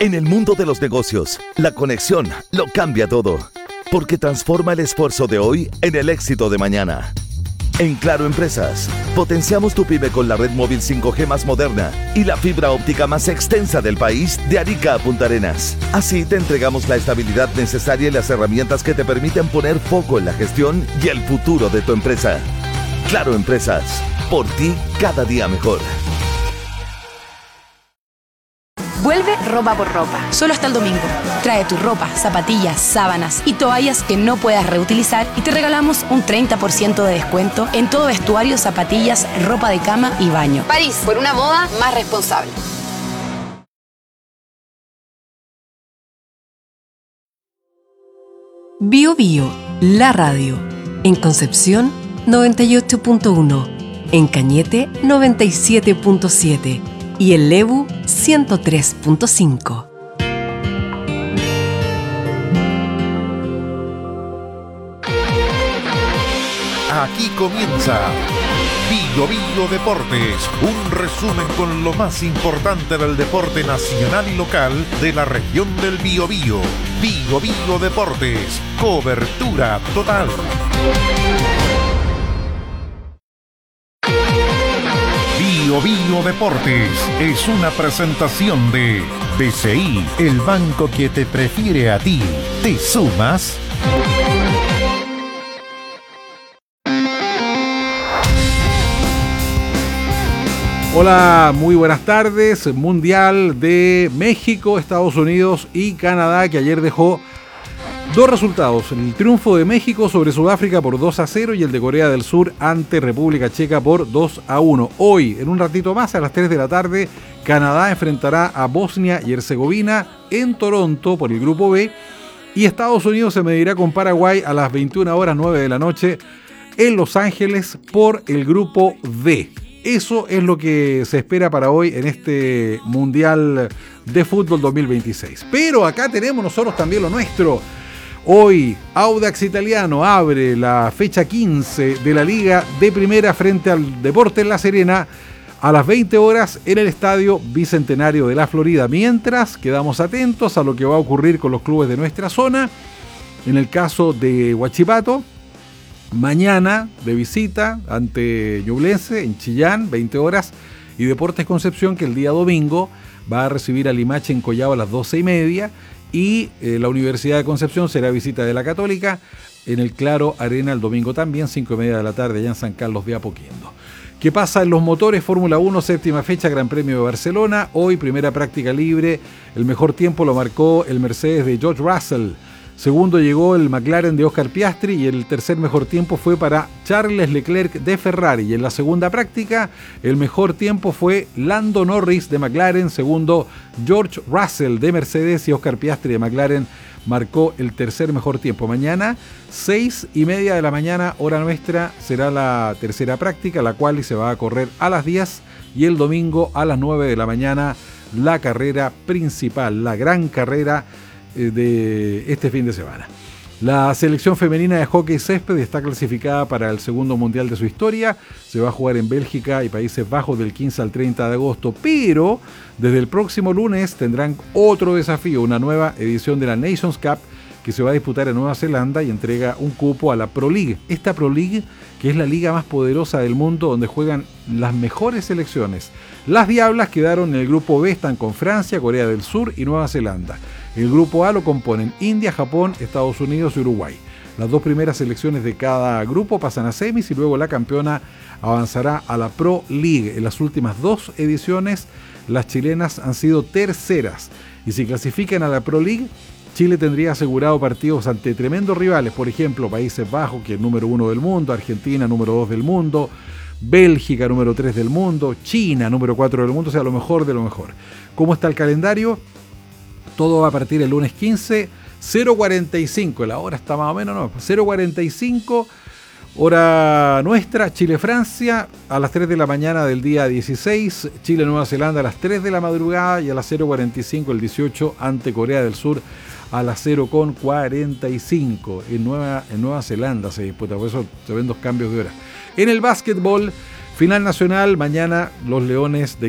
En el mundo de los negocios, la conexión lo cambia todo, porque transforma el esfuerzo de hoy en el éxito de mañana. En Claro Empresas, potenciamos tu pyme con la red móvil 5G más moderna y la fibra óptica más extensa del país, de Arica a Punta Arenas. Así te entregamos la estabilidad necesaria y las herramientas que te permiten poner foco en la gestión y el futuro de tu empresa. Claro Empresas, por ti cada día mejor. Vuelve Ropa por Ropa, solo hasta el domingo. Trae tu ropa, zapatillas, sábanas y toallas que no puedas reutilizar y te regalamos un 30% de descuento en todo vestuario, zapatillas, ropa de cama y baño. París, por una moda más responsable. Bio Bio, la radio. En Concepción, 98.1. En Cañete, 97.7. Y en Lebu, 103.5. Aquí comienza Bio Bio Deportes, un resumen con lo más importante del deporte nacional y local de la región del Biobío. Bio Bio Deportes, cobertura total. Bio Bio Deportes es una presentación de BCI, el banco que te prefiere a ti. ¿Te sumas? Hola, muy buenas tardes. Mundial de México, Estados Unidos y Canadá, que ayer dejó dos resultados: el triunfo de México sobre Sudáfrica por 2-0 y el de Corea del Sur ante República Checa por 2-1. Hoy, en un ratito más, a las 3 de la tarde, Canadá enfrentará a Bosnia y Herzegovina en Toronto por el Grupo B, y Estados Unidos se medirá con Paraguay a las 21:09 de la noche en Los Ángeles por el Grupo D. Eso es lo que se espera para hoy en este Mundial de Fútbol 2026. Pero acá tenemos nosotros también lo nuestro. Hoy, Audax Italiano abre la fecha 15 de la Liga de Primera frente al Deportes La Serena a las 20 horas en el Estadio Bicentenario de la Florida. Mientras, quedamos atentos a lo que va a ocurrir con los clubes de nuestra zona. En el caso de Huachipato, mañana de visita ante Ñublense en Chillán, 20 horas, y Deportes Concepción, que el día domingo va a recibir a Limache en Collao a las 12:30, y la Universidad de Concepción será visita de la Católica en el Claro Arena el domingo también, 5:30 de la tarde, allá en San Carlos de Apoquindo. ¿Qué pasa en los motores? Fórmula 1, séptima fecha, Gran Premio de Barcelona. Hoy, primera práctica libre. El mejor tiempo lo marcó el Mercedes de George Russell. Segundo llegó el McLaren de Oscar Piastri y el tercer mejor tiempo fue para Charles Leclerc de Ferrari. Y en la segunda práctica, el mejor tiempo fue Lando Norris de McLaren, segundo George Russell de Mercedes y Oscar Piastri de McLaren marcó el tercer mejor tiempo. Mañana, 6:30 de la mañana, hora nuestra, será la tercera práctica, la cual se va a correr a las 10, y el domingo a las 9 de la mañana, la carrera principal, la gran carrera de este fin de semana. La selección femenina de hockey césped está clasificada para el segundo mundial de su historia. Se va a jugar en Bélgica y Países Bajos del 15 al 30 de agosto, pero desde el próximo lunes tendrán otro desafío, una nueva edición de la Nations Cup que se va a disputar en Nueva Zelanda y entrega un cupo a la Pro League. Esta Pro League, que es la liga más poderosa del mundo, donde juegan las mejores selecciones. Las Diablas quedaron en el grupo B, están con Francia, Corea del Sur y Nueva Zelanda. El grupo A lo componen India, Japón, Estados Unidos y Uruguay. Las dos primeras selecciones de cada grupo pasan a semis y luego la campeona avanzará a la Pro League. En las últimas dos ediciones, las chilenas han sido terceras. Y si clasifican a la Pro League, Chile tendría asegurado partidos ante tremendos rivales, por ejemplo, Países Bajos, que es el número 1 del mundo, Argentina, número 2 del mundo, Bélgica, número 3 del mundo, China, número 4 del mundo, o sea, lo mejor de lo mejor. ¿Cómo está el calendario? Todo va a partir el lunes 15, 0:45, la hora está más o menos, no, 0:45, hora nuestra, Chile-Francia, a las 3 de la mañana del día 16, Chile-Nueva Zelanda a las 3 de la madrugada, y a las 0:45 el 18 ante Corea del Sur a las 0:45 en Nueva Zelanda se disputa, por eso se ven dos cambios de hora. En el básquetbol, final nacional, mañana los Leones de